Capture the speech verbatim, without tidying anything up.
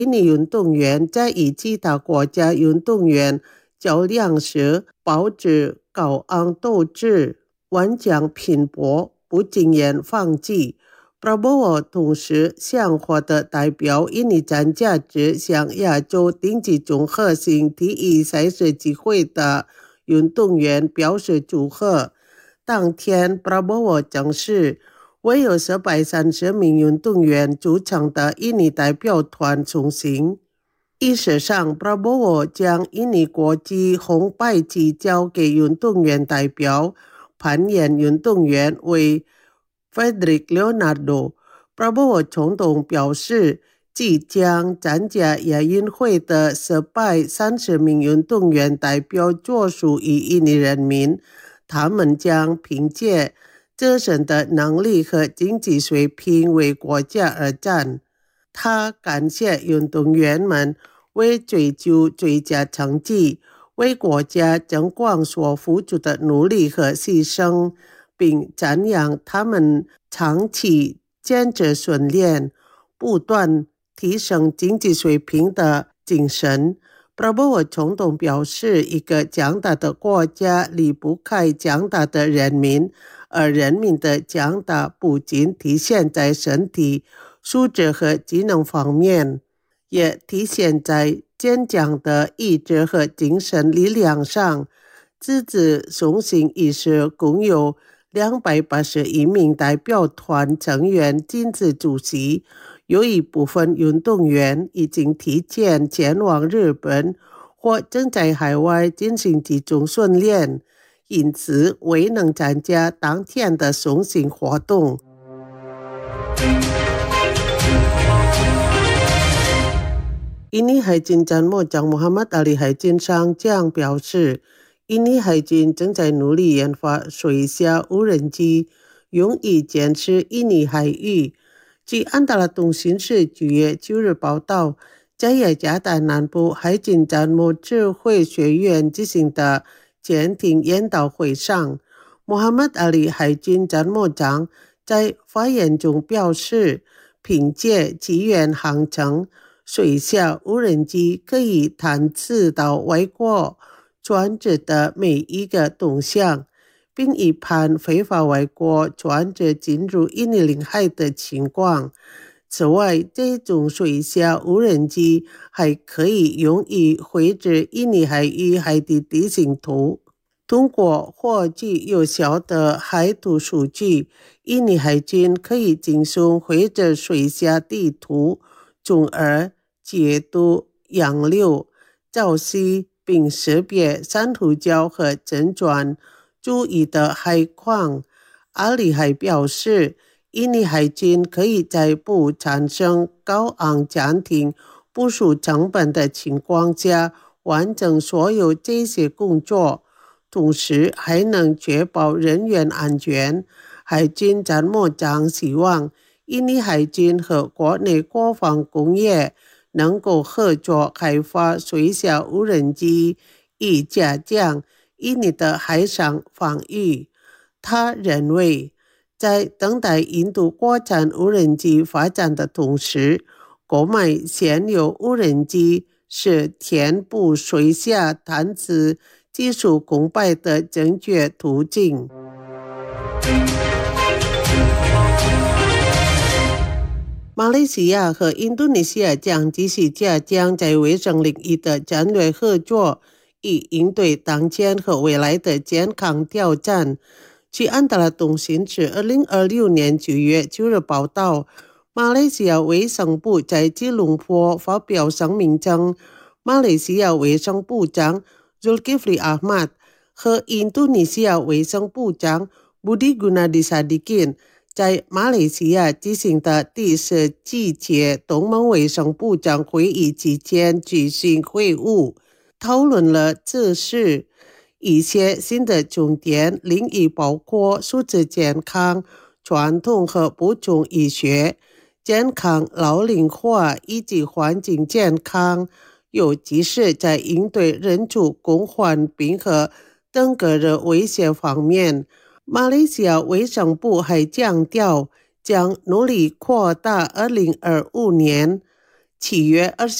印尼运动员在与其他国家运动员较量时保持高昂斗志，顽强拼搏，不轻言放弃。Prabowo 同时向获得代表印尼战价值向亚洲顶级综合性体育赛事机会的运动员表示祝贺。当天 Prabowo 证实，唯有四百三十名运动员组成的印尼代表团出行。仪式上 Prabowo 将印尼国际红白旗交给运动员代表，攀岩运动员为 Frederick Leonardo。 Prabowo 总统表示，即将参加亚运会的四百三十名运动员代表作属于印尼人民，他们将凭借自身的能力和经济水平为国家而战。他感谢运动员们为追求最佳成绩，为国家争光所付出的努力和牺牲，并赞扬他们长期坚持训练，不断提升经济水平的精神。Prabowo 总统表示，一个强大的国家离不开强大的人民，而人民的强大不仅体现在身体素质和技能方面，也体现在坚强的意志和精神力量上。这次送行仪式共有两百八十一名代表团成员亲自出席，有一部分运动员已经提前前往日本或正在海外进行集中训练，因此未能参加当天的送行活动。印尼海军参谋长穆罕默德·阿里海军上将表示，印尼海军正在努力研发水下无人机，用以监视印尼海域。据安达拉通讯社九月九日报道，在雅加达南部海军参谋指挥学院进行的潜艇研讨会上，穆罕默德·阿里海军参谋长在发言中表示，凭借机源航程，水下无人机可以探测到外国船只的每一个动向，并预判非法外国船只进入印尼领海的情况。此外，这种水下无人机还可以用于绘制印尼海域海底地形图。通过获取有效的海图数据，印尼海军可以轻松绘制水下地图，从而解读洋流、潮汐，并识别珊瑚礁和正转注意的海况。阿里还表示，印尼海军可以在不产生高昂家庭部署成本的情况下完成所有这些工作，同时还能确保人员安全。海军参谋长希望印尼海军和国内国防工业能够合作开发水下无人机，以加强印尼的海上防御。他认为，在等待印度国产无人机发展的同时，购买现有无人机是填补水下探测技术空白的正确途径。马来西亚和印度尼西亚将继续加强在卫生领域的战略合作，以应对当前和未来的健康挑战。据安达拉通讯社二零二六年九月九日报道，马来西亚卫生部在吉隆坡发表声明称，马来西亚卫生部长 Zulkifli Ahmad 和印度尼西亚卫生部长 Budi Gunadi Sadikin 在马来西亚进行的第十几届东盟卫生部长会议期间举行会晤，讨论了这事。一些新的重点领域包括数字健康、传统和补充医学、健康老龄化以及环境健康，尤其是在应对人畜共患病和登革热威胁方面。马来西亚卫生部还强调，将努力扩大二零二五年七月二